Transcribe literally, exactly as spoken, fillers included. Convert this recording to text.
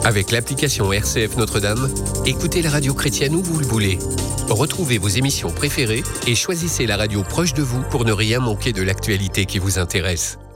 Avec l'application R C F Notre-Dame, écoutez la radio chrétienne où vous le voulez. Retrouvez vos émissions préférées et choisissez la radio proche de vous pour ne rien manquer de l'actualité qui vous intéresse.